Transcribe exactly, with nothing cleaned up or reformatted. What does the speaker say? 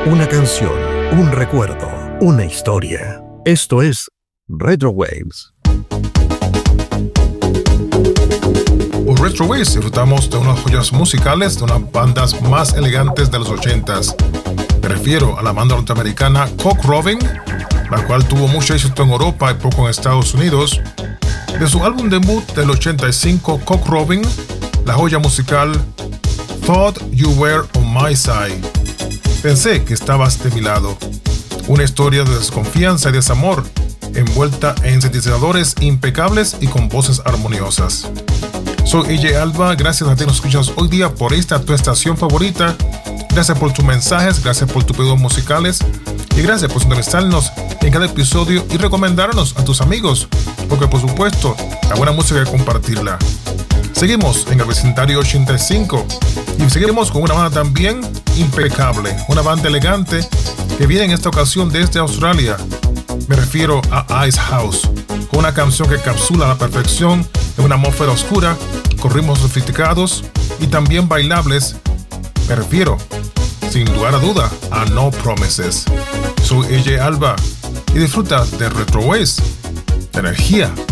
Una canción, un recuerdo, una historia. Esto es Retro Waves. Por Retro Waves disfrutamos de unas joyas musicales de unas bandas más elegantes de los ochentas. Me refiero a la banda norteamericana Cock Robin, la cual tuvo mucho éxito en Europa y poco en Estados Unidos. De su álbum debut del ochenta y cinco, Cock Robin, la joya musical Thought You Were On My Side. Pensé que estabas de mi lado. Una historia de desconfianza y desamor, envuelta en sintetizadores impecables y con voces armoniosas. Soy E J Alba, gracias a ti que nos escuchas hoy día por esta tu estación favorita. Gracias por tus mensajes, gracias por tus pedidos musicales y gracias por sintonizarnos en cada episodio y recomendarnos a tus amigos, porque por supuesto, la buena música hay que compartirla. Seguimos en el vecindario ochenta y cinco y seguimos con una banda también impecable, una banda elegante que viene en esta ocasión desde Australia. Me refiero a Ice House, con una canción que encapsula a la perfección de una atmósfera oscura, con ritmos sofisticados y también bailables. Me refiero, sin lugar a duda, a No Promises. Soy E J Alba y disfruta de Retro Waves, de energía